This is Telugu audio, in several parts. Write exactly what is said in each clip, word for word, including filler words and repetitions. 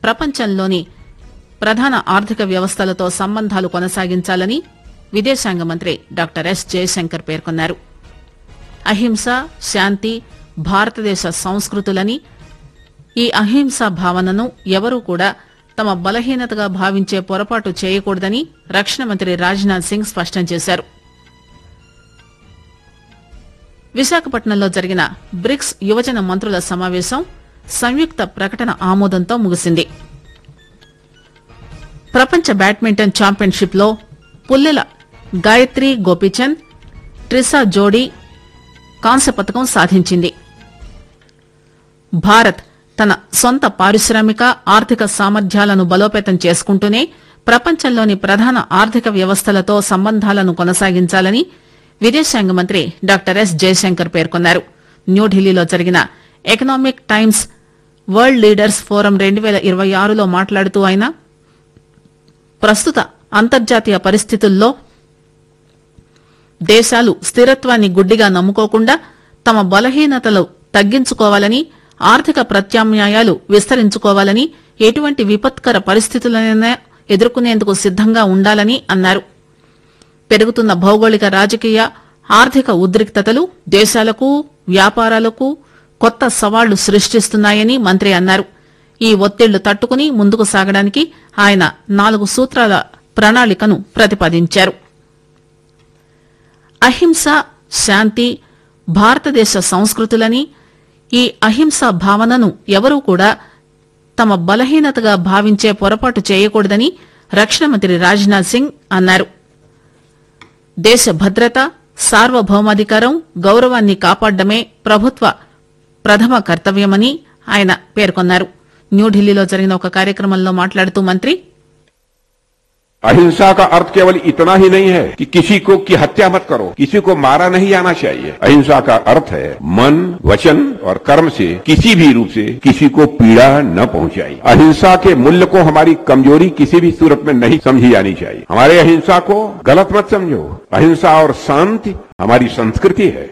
ప్రపంచంలోని ప్రధాన ఆర్థిక వ్యవస్థలతో సంబంధాలు కొనసాగించాలని విదేశాంగ మంత్రి డాక్టర్ ఎస్ జయశంకర్ పేర్కొన్నారు. అహింస, శాంతి భారతదేశ సంస్కృతులని, ఈ అహింసా భావనను ఎవరూ కూడా తమ బలహీనతగా భావించే పొరపాటు చేయకూడదని రక్షణ మంత్రి రాజ్నాథ్ సింగ్ స్పష్టం చేశారు. విశాఖపట్నంలో జరిగిన బ్రిక్స్ యువజన మంత్రుల సమావేశం సంయుక్త ప్రకటన ఆమోదంతో ముగిసింది. ప్రపంచ బ్యాడ్మింటన్ ఛాంపియన్షిప్ లో పుల్లెల గాయత్రి గోపీచంద్ ట్రిసా జోడీ కాంస్య పతకం సాధించింది. భారత్ తన సొంత పారిశ్రామిక ఆర్థిక సామర్థ్యాలను బలోపేతం చేసుకుంటూనే ప్రపంచంలోని ప్రధాన ఆర్థిక వ్యవస్థలతో సంబంధాలను కొనసాగించాలని విదేశాంగ మంత్రి డాక్టర్ ఎస్ జయశంకర్ పేర్కొన్నారు. న్యూఢిల్లీలో జరిగిన economic times world leaders forum రెండు పేల ఇరవై ఆరులో మాట్లాడుతూ ఆయన ప్రస్తుత అంతర్జాతీయ పరిస్థితుల్లో దేశాలు స్థిరత్వాన్ని గుడ్డిగా నమ్ముకోకుండా తమ బలహీనతలు తగ్గించుకోవాలని, ఆర్థిక ప్రత్యామ్నాయాలు విస్తరించుకోవాలని, ఎటువంటి విపత్కర పరిస్థితులనైనా ఎదుర్కొనేందుకు సిద్దంగా ఉండాలని అన్నారు. పెరుగుతున్న భౌగోళిక రాజకీయ ఆర్థిక ఉద్రిక్తతలు దేశాలకు, వ్యాపారాలకు కొత్త సవాళ్లు సృష్టిస్తున్నాయని మంత్రి అన్నారు. ఈ ఒత్తిళ్లు తట్టుకుని ముందుకు సాగడానికి ఆయన నాలుగు సూత్రాల ప్రణాళికను ప్రతిపాదించారు. అహింస, శాంతి భారతదేశ సంస్కృతులని, ఈ అహింసా భావనను ఎవరూ కూడా తమ బలహీనతగా భావించే పొరపాటు చేయకూడదని రక్షణ మంత్రి రాజ్నాథ్ సింగ్ అన్నారు. దేశ భద్రత, సార్వభౌమాధికారం, గౌరవాన్ని కాపాడడమే ప్రభుత్వ ప్రథమ కర్తవ్యమని ఆయన పేర్కొన్నారు. న్యూఢిల్లీలో జరిగిన ఒక కార్యక్రమంలో మాట్లాడుతూ మంత్రి अहिंसा का अर्थ केवल इतना ही नहीं है कि किसी को की हत्या मत करो, किसी को मारा नहीं जाना चाहिए. अहिंसा का अर्थ है मन, वचन और कर्म से किसी भी रूप से किसी को पीड़ा न पहुंचाई. अहिंसा के मूल्य को हमारी कमजोरी किसी भी सूरत में नहीं समझी जानी चाहिए. हमारे अहिंसा को गलत मत समझो. अहिंसा और शांति हमारी संस्कृति है.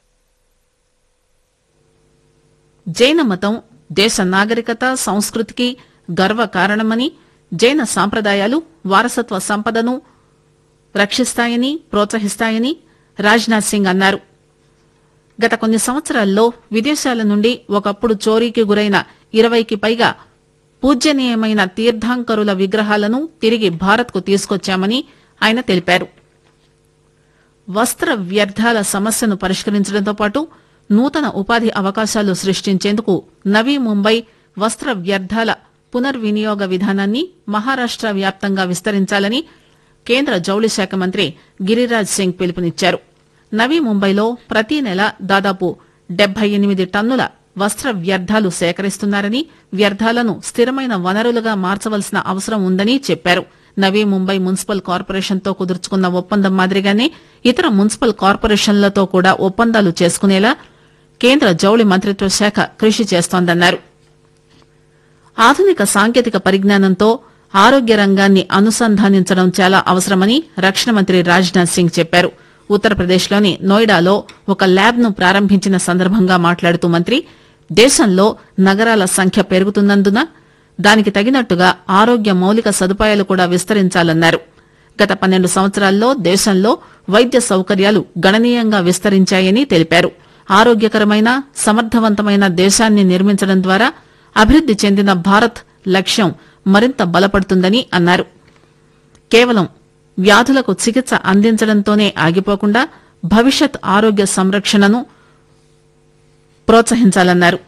జైన మతం దేశ నాగరికత, సంస్కృతికి గర్వ కారణమని, జైన సాంప్రదాయాలు వారసత్వ సంపదను రక్షిస్తాయని, ప్రోత్సహిస్తాయని రాజ్నాథ్ సింగ్ అన్నారు. గత కొన్ని సంవత్సరాల్లో విదేశాల నుండి ఒకప్పుడు చోరీకి గురైన ఇరవైకి పైగా పూజ్యనీయమైన తీర్థంకరుల విగ్రహాలను తిరిగి భారత్కు తీసుకొచ్చామని ఆయన తెలిపారు. వస్త్ర వ్యర్థాల సమస్యను పరిష్కరించడంతో పాటు నూతన ఉపాధి అవకాశాలు సృష్టించేందుకు నవీ ముంబై వస్త్ర వ్యర్థాల పునర్వినియోగ విధానాన్ని మహారాష్ట వ్యాప్తంగా విస్తరించాలని కేంద్ర జౌళి శాఖ మంత్రి గిరిరాజ్ సింగ్ పిలుపునిచ్చారు. నవీ ముంబైలో ప్రతి నెల దాదాపు డెబ్బై ఎనిమిది టన్నుల వస్త్ర వ్యర్థాలు సేకరిస్తున్నారని, వ్యర్థాలను స్థిరమైన వనరులుగా మార్చవలసిన అవసరం ఉందని చెప్పారు. నవీ ముంబై మున్సిపల్ కార్పొరేషన్తో కుదుర్చుకున్న ఒప్పందం మాదిరిగానే ఇతర మున్సిపల్ కార్పొరేషన్లతో కూడా ఒప్పందాలు చేసుకునేలా కేంద్ర జౌళి మంత్రిత్వ శాఖ కృషి చేస్తోందన్నారు. ఆధునిక సాంకేతిక పరిజ్ఞానంతో ఆరోగ్య రంగాన్ని అనుసంధానించడం చాలా అవసరమని రక్షణ మంత్రి రాజ్నాథ్ సింగ్ చెప్పారు. ఉత్తరప్రదేశ్లోని నోయిడాలో ఒక ల్యాబ్ ను ప్రారంభించిన సందర్భంగా మాట్లాడుతూ మంత్రి దేశంలో నగరాల సంఖ్య పెరుగుతున్నందున దానికి తగినట్టుగా ఆరోగ్య మౌలిక సదుపాయాలు కూడా విస్తరించాలన్నారు. గత పన్నెండు సంవత్సరాల్లో దేశంలో వైద్య సౌకర్యాలు గణనీయంగా విస్తరించాయని తెలిపారు. ఆరోగ్యకరమైన, సమర్థవంతమైన దేశాన్ని నిర్మించడం ద్వారా అభివృద్ది చెందిన భారత్ లక్ష్యం మరింత బలపడుతుందని అన్నారు. కేవలం వ్యాధులకు చికిత్స అందించడంతోనే ఆగిపోకుండా భవిష్యత్ ఆరోగ్య సంరక్షణను ప్రోత్సహించాలన్నారు.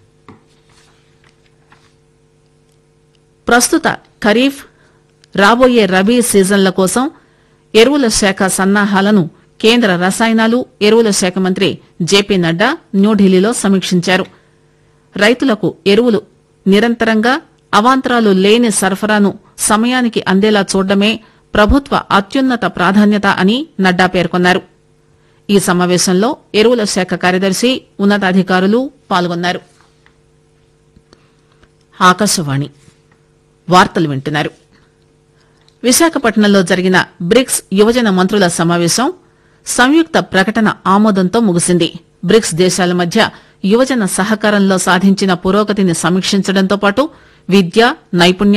ప్రస్తుత ఖరీఫ్, రాబోయే రబీ సీజన్ల కోసం ఎరువుల శాఖ సన్నాహాలను కేంద్ర రసాయనాలు, ఎరువుల శాఖ మంత్రి జేపీ నడ్డా న్యూఢిల్లీలో సమీక్షించారు. రైతులకు ఎరువులు నిరంతరంగా, అవాంతరాలు లేని సరఫరాను సమయానికి అందేలా చూడడమే ప్రభుత్వ అత్యున్నత ప్రాధాన్యత అని నడ్డా పేర్కొన్నారు. ఈ సమావేశంలో ఎరువుల శాఖ కార్యదర్శి, ఉన్నతాధికారులు పాల్గొన్నారు. ఆకాశవాణి వార్తలు వింటున్నారు. విశాఖపట్నంలో జరిగిన బ్రిక్స్ యువజన మంత్రుల సమావేశం సంయుక్త ప్రకటన ఆమోదంతో ముగిసింది. బ్రిక్స్ దేశాల మధ్య యువజన సహకారంలో సాధించిన పురోగతిని సమీక్షించడంతో పాటు విద్య, నైపుణ్యం